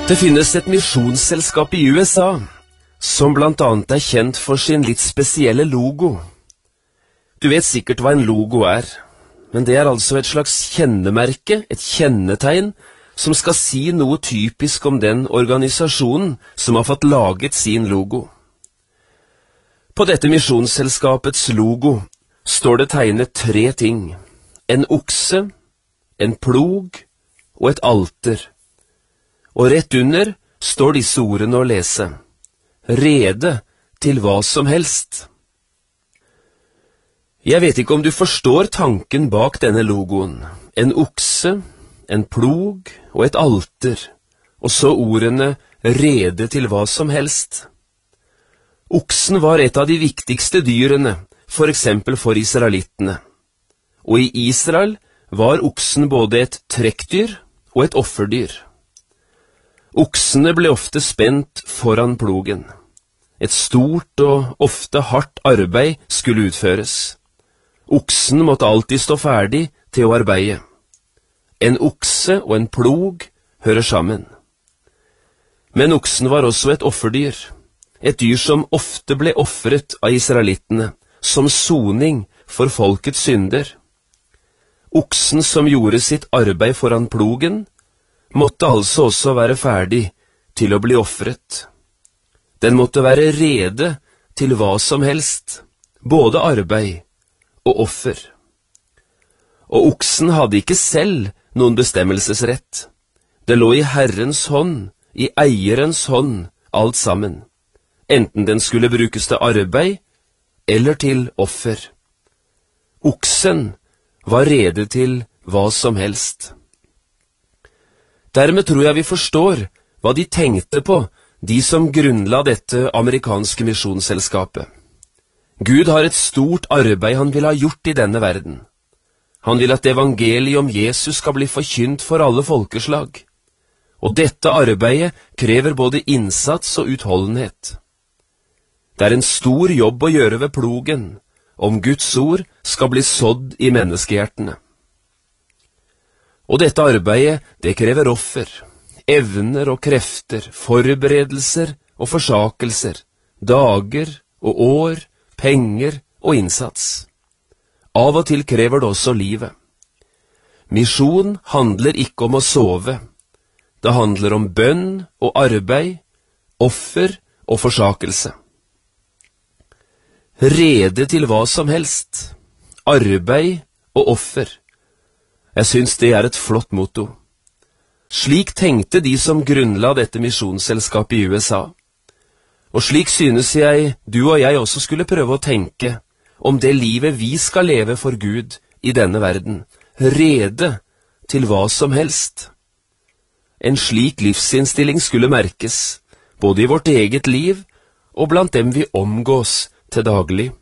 Det finnes et misjonsselskap i USA, som blant annet er kjent for sin litt spesielle logo. Du vet sikkert hva en logo er, men det er altså et slags kjennemerke, et kjennetegn, som skal si noe typisk om den organisasjonen som har fått laget sin logo. På dette misjonsselskapets logo står det tegnet 3 ting: en okse, en plog og et alter. Og rett under står disse ordene å lese: rede til hva som helst. Jeg vet ikke om du forstår tanken bak denne logoen. En okse, en plog og et alter, og så ordene rede til hva som helst. Oksen var et av de viktigste dyrene, for eksempel for israelittene. Og i Israel var oksen både et trekkdyr og et offerdyr. Oksene ble ofte spent foran plogen. Et stort og ofte hardt arbeid skulle utføres. Oksen måtte alltid stå ferdig til å arbeide. En okse og en plog hører sammen. Men oksen var også et offerdyr, et dyr som ofte ble offret av israelittene, som soning for folkets synder. Oksen som gjorde sitt arbeid foran plogen, måtte altså også være ferdig til å bli offret. Den måtte være rede til hva som helst, både arbeid og offer. Og oksen hadde ikke selv noen bestemmelsesrett. Det lå i Herrens hånd, i eierens hånd, alt sammen, enten den skulle brukes til arbeid eller til offer. Oksen var rede til hva som helst. Dermed tror jeg vi forstår hva de tenkte på, de som grunnla dette amerikanske misjonsselskapet. Gud har et stort arbeid han vil ha gjort i denne verden. Han vil at evangeliet om Jesus skal bli forkynt for alle folkeslag. Og dette arbeidet krever både innsats og utholdenhet. Det er en stor jobb å gjøre ved plogen, om Guds ord skal bli sådd i menneskehjertene. Og dette arbeidet, det krever offer, evner og krefter, forberedelser og forsakelser, dager og år, penger og innsats. Av og til krever det også livet. Misjon handler ikke om å sove. Det handler om bønn og arbeid, offer og forsakelse. Rede til hva som helst, arbeid og offer. Jeg synes det er et flott motto. Slik tenkte de som grunnla dette misjonsselskapet i USA. Og slik synes jeg du og jeg også skulle prøve å tenke om det livet vi skal leve for Gud i denne verden, rede til hva som helst. En slik livsinnstilling skulle merkes, både i vårt eget liv og blant dem vi omgås til daglig.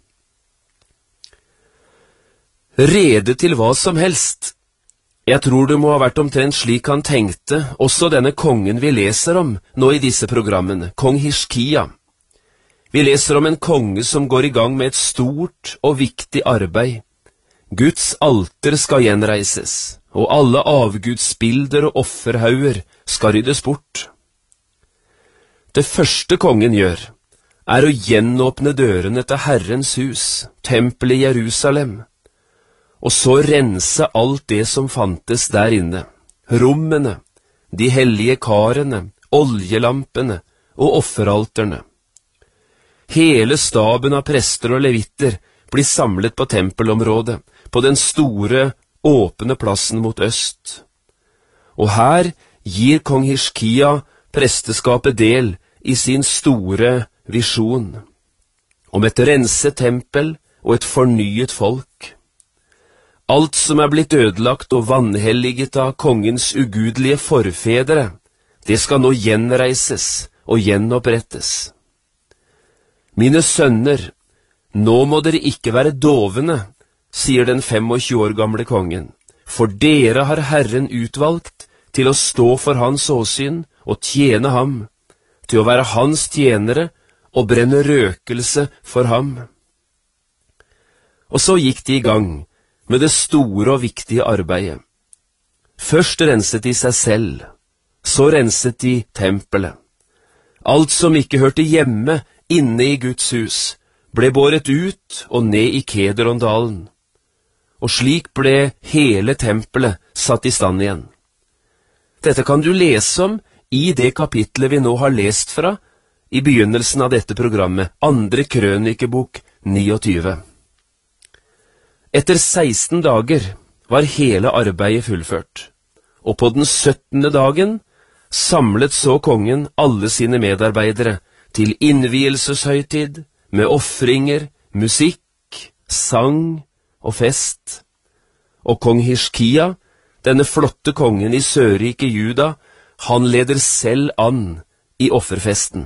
Rede til hva som helst. Jeg tror det må ha vært omtrent slik han tenkte, også denne kongen vi leser om nå i disse programmene, kong Hiskia. Vi leser om en konge som går i gang med et stort og viktig arbeid. Guds alter skal gjenreises, og alle avgudsbilder og offerhauger skal ryddes bort. Det første kongen gjør, er å gjenåpne dørene til Herrens hus, tempelet i Jerusalem, og så rense alt det som fantes der inne, rommene, de hellige karene, oljelampene og offeralterne. Hele staben av prester og levitter blir samlet på tempelområdet, på den store, åpne plassen mot øst. Og her gir kong Hiskia presteskapet del i sin store visjon, om et renset tempel og et fornyet folk. Alt som er blitt ødelagt og vanhelliget av kongens ugudelige forfedre, det skal nå gjenreises og gjenopprettes. Mine sønner, nå må dere ikke være dovne, sier den 25 år gamle kongen, for dere har Herren utvalgt til å stå for hans åsyn og tjene ham, til å være hans tjenere og brenne røkelse for ham. Og så gikk de i gang med det store og viktige arbeidet. Først renset de seg selv, så renset de tempelet. Alt som ikke hørte hjemme inne i Guds hus, ble båret ut og ned i Kederondalen. Og slik ble hele tempelet satt i stand igjen. Dette kan du lese om i det kapitlet vi nå har lest fra, i begynnelsen av dette programmet, 2. Krønikebok 29. Etter 16 dager var hele arbeidet fullført, og på den 17. dagen samlet så kongen alle sine medarbeidere til innvielseshøytid med offringer, musikk, sang og fest. Og kong Hiskia, denne flotte kongen i Sørriket Juda, han leder selv an i offerfesten.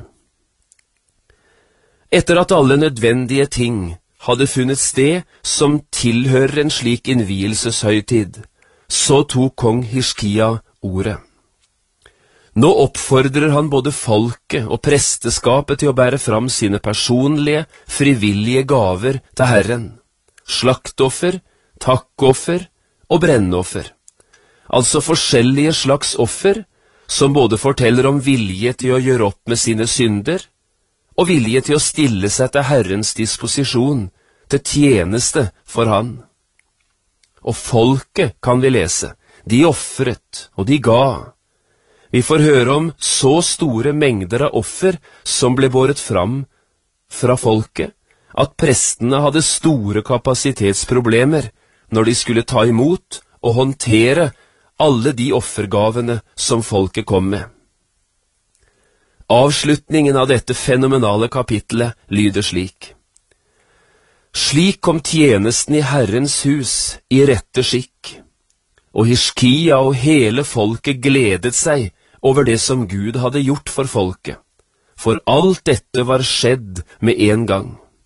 Etter at alle nødvendige ting hadde funnet sted som tilhører en slik innvielseshøytid, så tok kong Hiskia ordet. Nå oppfordrer han både folket og presteskapet til å bære fram sine personlige, frivillige gaver til Herren, slaktoffer, takkoffer og brennoffer, altså forskjellige slags offer, som både forteller om vilje til å gjøre opp med sine synder, og vilje til å stille seg til Herrens disposisjon, til tjeneste for Han. Og folket, kan vi lese, de offret og de ga. Vi får høre om så store mengder av offer som ble båret fram fra folket, at prestene hadde store kapasitetsproblemer når de skulle ta imot og håndtere alle de offergavene som folket kom med. Avslutningen av dette fenomenale kapitlet lyder slik. Slik kom tjenesten i Herrens hus i rette skikk, og Hiskia og hele folket gledet seg over det som Gud hadde gjort for folket, for alt dette var skjedd med en gang.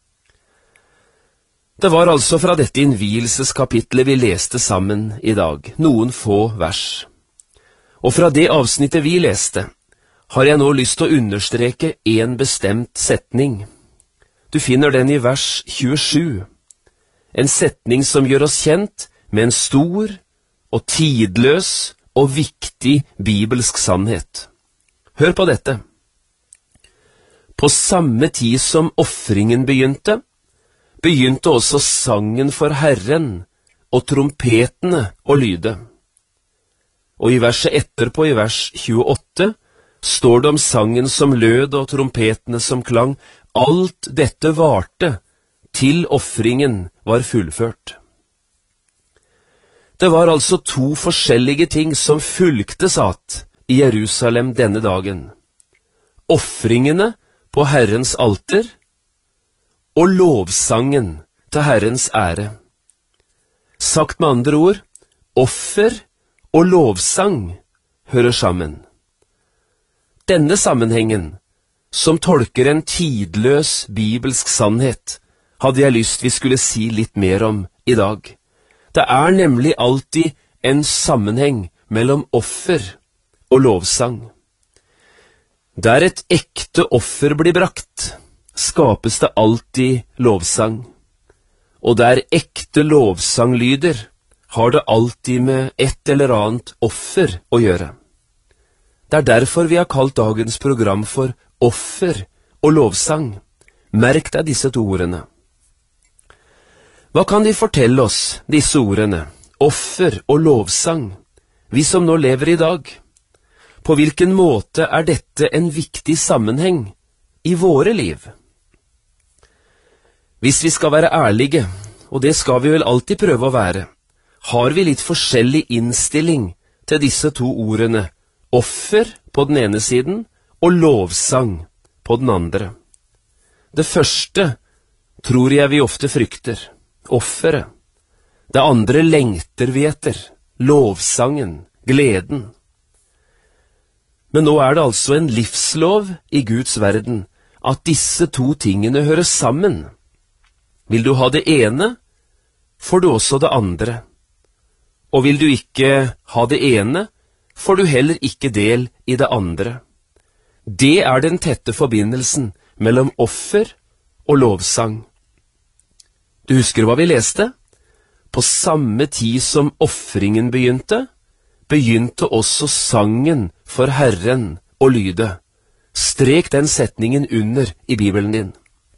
Det var altså fra dette innvielseskapitlet vi leste sammen i dag, noen få vers. Og fra det avsnittet vi leste, har jeg nå lyst til å understreke en bestemt setning. Du finner den i vers 27, en setning som gjør oss kjent med en stor og tidløs og viktig bibelsk sannhet. Hør på dette. På samme tid som offringen begynte også sangen for Herren og trompetene å lyde. Og i verset etterpå, i vers 28, står det om sangen som lød og trompetene som klang. Alt dette varte til offringen var fullført. Det var altså to forskjellige ting som fulgtes at i Jerusalem denne dagen. Offringene på Herrens alter og lovsangen til Herrens ære. Sagt med andre ord, offer og lovsang hører sammen. Denne sammenhengen, som tolker en tidløs bibelsk sannhet, hadde jeg lyst vi skulle si litt mer om i dag. Det er nemlig alltid en sammenheng mellom offer og lovsang. Der et ekte offer blir brakt, skapes det alltid lovsang. Og der ekte lovsang lyder, har det alltid med et eller annet offer å gjøre. Det er derfor vi har kalt dagens program for offer og lovsang. Merk deg disse to ordene. Hva kan de fortelle oss, disse ordene, offer og lovsang, vi som nå lever i dag? På hvilken måte er dette en viktig sammenheng i våre liv? Hvis vi skal være ærlige, og det skal vi vel alltid prøve å være, har vi litt forskjellig innstilling til disse to ordene, offer på den ene siden og lovsang på den andre. Det første tror jeg vi ofte frykter, offeret. Det andre lengter vi etter, lovsangen, gleden. Men nå er det altså en livslov i Guds verden at disse to tingene hører sammen. Vil du ha det ene, får du også det andre. Og vil du ikke ha det ene, får du heller ikke del i det andre. Det er den tette forbindelsen mellom offer og lovsang. Du husker hva vi leste? På samme tid som offringen begynte begynte også sangen for Herren å lyde. Strek den setningen under i Bibelen din.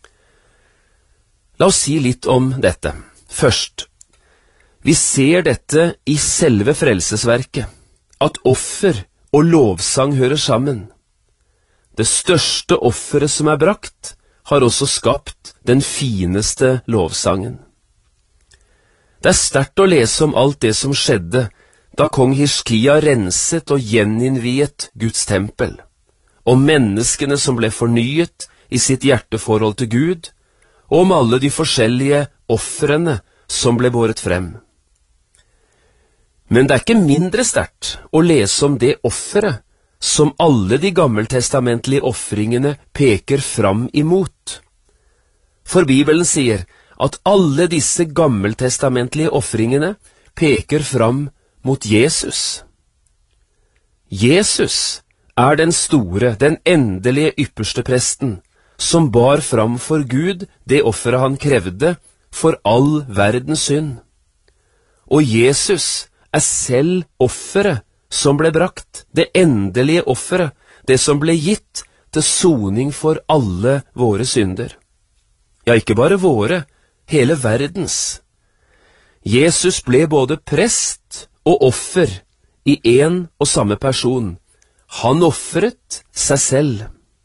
La oss si litt om dette. Først, vi ser dette i selve frelsesverket, at offer og lovsang hører sammen. Det største offeret som er brakt, har også skapt den fineste lovsangen. Det er sterkt å lese om alt det som skjedde da kong Hiskia renset og gjeninnviet Guds tempel, om menneskene som ble fornyet i sitt hjerteforhold til Gud, og om alle de forskjellige ofrene som ble båret frem. Men det er ikke mindre sterkt å lese om det offeret som alle de gammeltestamentlige ofringene peker fram imot. For Bibelen sier at alle disse gammeltestamentlige ofringene peker fram mot Jesus. Jesus er den store, den endelige ypperste presten, som bar fram for Gud det offeret han krevde for all verdens synd. Og Jesus er selv offeret som ble brakt, det endelige offeret, det som ble gitt til soning for alle våre synder. Ja, ikke bare våre, hele verdens. Jesus ble både prest og offer i en og samme person. Han offret seg selv.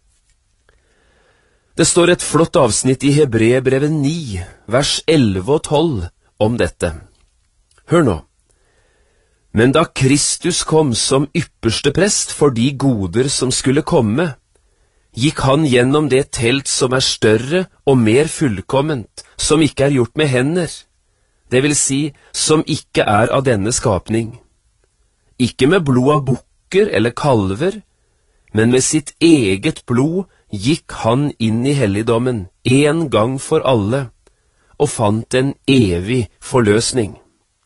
Det står et flott avsnitt i Hebreerbrevet 9, vers 11 og 12 om dette. Hør nå. Men da Kristus kom som ypperste prest for de goder som skulle komme, gikk han gjennom det telt som er større og mer fullkomment, som ikke er gjort med hender, det vil si, som ikke er av denne skapning. Ikke med blod av bukker eller kalver, men med sitt eget blod gikk han inn i helligdommen en gang for alle, og fant en evig forløsning.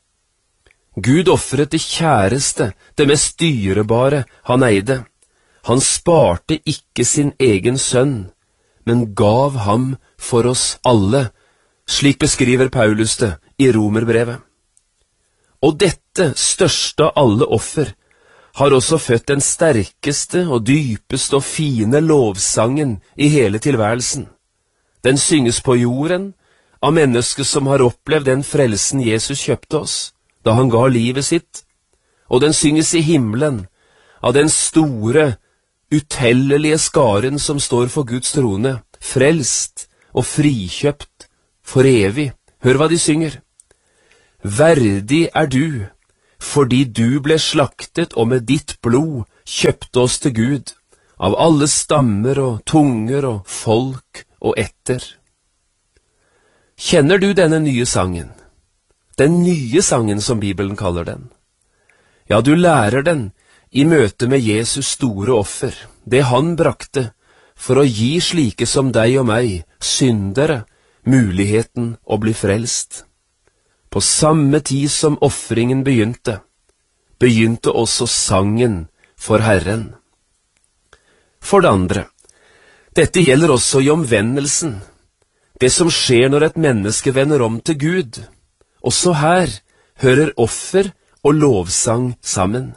Gud offret det kjæreste, det mest dyrebare han eide. Han sparte ikke sin egen sønn, men gav ham for oss alle, slik beskriver Paulus det i Romerbrevet. Og dette største av alle offer har også født den sterkeste og dypeste og fine lovsangen i hele tilværelsen. Den synges på jorden av mennesker som har opplevd den frelsen Jesus kjøpte oss da han ga livet sitt, og den synges i himmelen av den store, utellelige skaren som står for Guds trone, frelst og frikjøpt for evig. Hør hva de synger. Verdig er du, fordi du ble slaktet og med ditt blod kjøpte oss til Gud, av alle stammer og tunger og folk og ætter. Kjenner du denne nye sangen? Den nye sangen som Bibelen kaller den. Ja, du lærer den i møte med Jesus store offer, det han brakte, for å gi slike som deg og meg, syndere, muligheten å bli frelst. På samme tid som offringen begynte også sangen for Herren. For det andre, dette gjelder også i omvendelsen, det som skjer når et menneske vender om til Gud. Også her hører offer og lovsang sammen.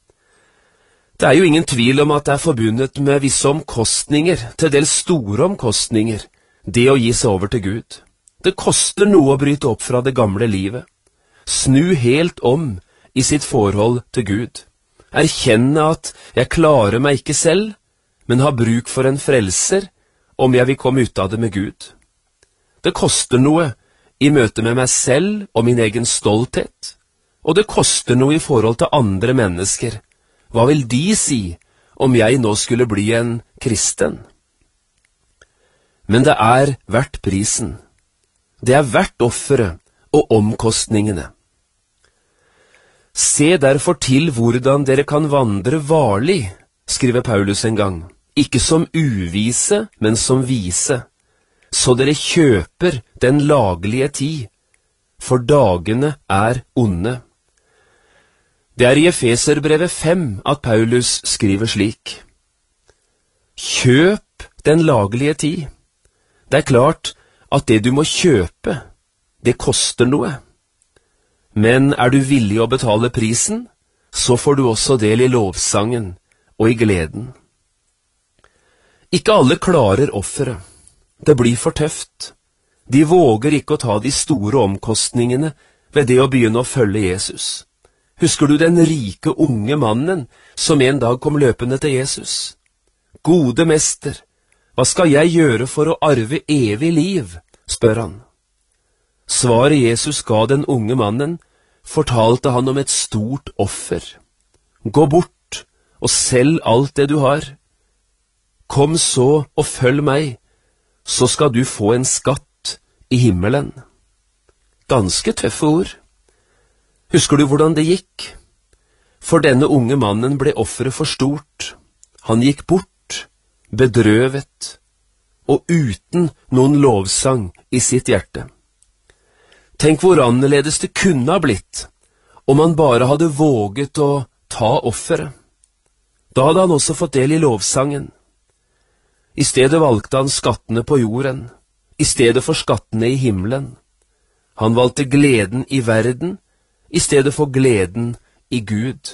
Det er jo ingen tvil om at det er forbundet med visse omkostninger, til dels store omkostninger, det å gi seg over til Gud. Det koster noe å bryte opp fra det gamle livet, snu helt om i sitt forhold til Gud, erkjenne at jeg klarer meg ikke selv, men har bruk for en frelser om jeg vil komme ut av det med Gud. Det koster noe i møte med meg selv og min egen stolthet, og det koster noe i forhold til andre mennesker. Hva vil de si om jeg nå skulle bli en kristen? Men det er verdt prisen. Det er verdt offeret og omkostningene. Se derfor til hvordan dere kan vandre varlig, skriver Paulus en gang, ikke som uvise, men som vise, så dere kjøper den laglige tid, for dagene er onde. Det er i Efeserbrevet 5 at Paulus skriver slik: Kjøp den laglige tid. Det er klart at det du må kjøpe, det koster noe. Men er du villig å betale prisen, så får du også del i lovsangen og i gleden. Ikke alle klarer offeret. Det blir for tøft. De våger ikke å ta de store omkostningene ved det å begynne å følge Jesus. Husker du den rike unge mannen som en dag kom løpende til Jesus? Gode mester, hva skal jeg gjøre for å arve evig liv, spør han. Svaret Jesus ga den unge mannen, fortalte han om et stort offer. Gå bort og selg alt det du har. Kom så og følg meg, så skal du få en skatt i himmelen. Ganske tøffe ord. Husker du hvordan det gikk? For denne unge mannen ble offeret for stort. Han gikk bort, bedrøvet, og uten noen lovsang i sitt hjerte. Tenk hvor annerledes det kunne ha blitt, om han bare hadde våget å ta offeret. Da hadde han også fått del i lovsangen. I stedet valgte han skattene på jorden, i stedet for skattene i himmelen. Han valgte gleden i verden, i stedet for gleden i Gud.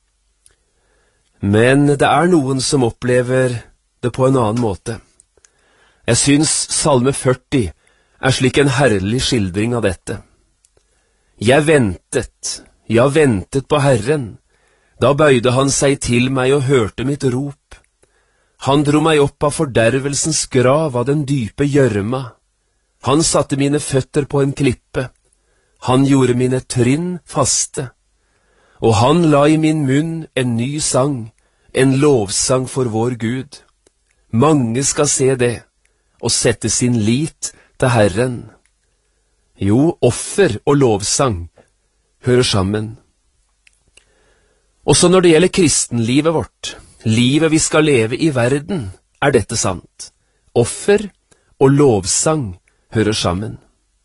Men det er noen som opplever det på en annen måte. Jeg syns Salme 40 er slik en herlig skildring av dette. Jeg ventet på Herren. Da bøyde han seg til meg og hørte mitt rop. Han dro meg opp av fordervelsens grav, av den dype gjørma. Han satte mine føtter på en klippe. Han gjorde mine trinn faste. Og han la i min munn en ny sang, en lovsang for vår Gud. Mange skal se det, og sette sin lit til Herren. Jo, offer og lovsang hører sammen. Også når det gjelder kristenlivet vårt, livet vi skal leve i verden, er dette sant. Offer og lovsang hører sammen.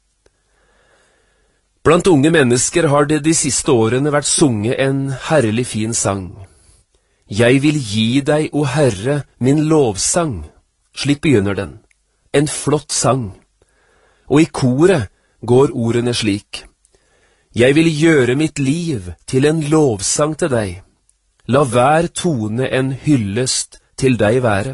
Blant unge mennesker har det de siste årene vært sunget en herlig fin sang. Jeg vil gi deg, o Herre, min lovsang. Slik begynner den. En flott sang. Og i koret går ordene slik. Jeg vil gjøre mitt liv til en lovsang til deg. La hver tone en hyllest til deg være.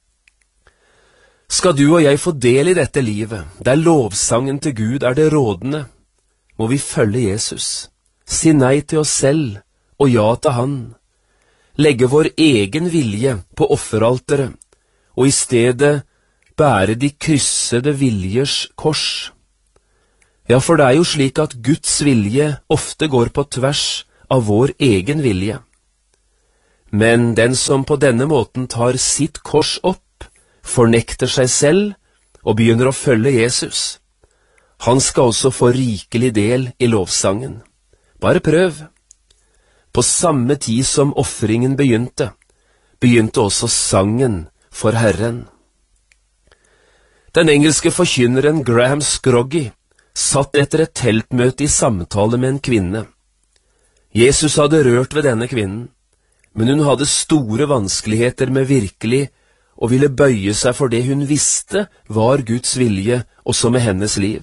Skal du og jeg få del i dette livet, der lovsangen til Gud er det rådende, må vi følge Jesus, si nei til oss selv og ja til han, legge vår egen vilje på offeralteret, og i stedet bære de kryssede viljers kors. Ja, for det er jo slik at Guds vilje ofte går på tvers av vår egen vilje. Men den som på denne måten tar sitt kors opp, fornekter seg selv og begynner å følge Jesus, han skal også få rikelig del i lovsangen. Bare prøv. På samme tid som offringen begynte også sangen for Herren. Den engelske forkynneren Graham Scroggie satt etter et teltmøte i samtale med en kvinne. Jesus hadde rørt ved denne kvinnen, men hun hadde store vanskeligheter med virkelig og ville bøye seg for det hun visste var Guds vilje også med hennes liv.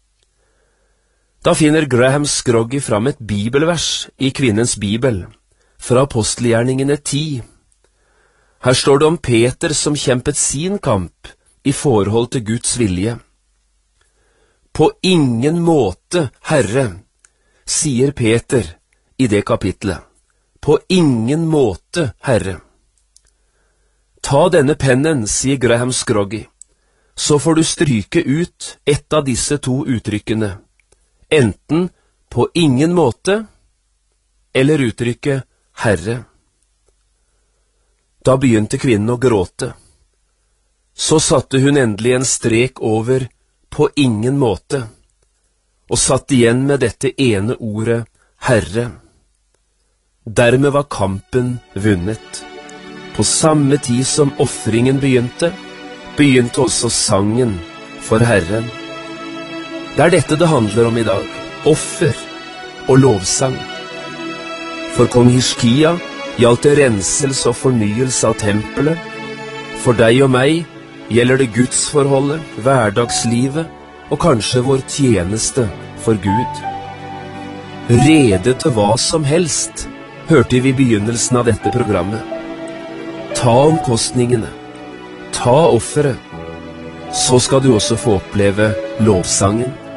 Da finner Graham Scroggie fram et bibelvers i kvinnens bibel, fra Apostelgjerningene 10. Her står det om Peter som kjempet sin kamp i forhold til Guds vilje. På ingen måte, Herre, sier Peter i det kapitlet. På ingen måte, Herre. Ta denne pennen, sier Graham Scroggie, så får du stryke ut ett av disse to uttrykkene. Enten på ingen måte, eller uttrykket Herre. Da begynte kvinnen å gråte. Så satte hun endelig en strek over på ingen måte, og satt igjen med dette ene ordet Herre. Dermed var kampen vunnet. På samme tid som offringen begynte også sangen for Herren. Det er dette det handler om i dag, offer og lovsang. For kong Hiskia gjaldt det renselse og fornyelse av tempelet. For deg og meg gjelder det gudsforholdet, hverdagslivet og kanskje vår tjeneste for Gud. Rede til hva som helst, hørte vi i begynnelsen av dette programmet. Ta omkostningene, ta offeret, så skal du også få oppleve lovsangen.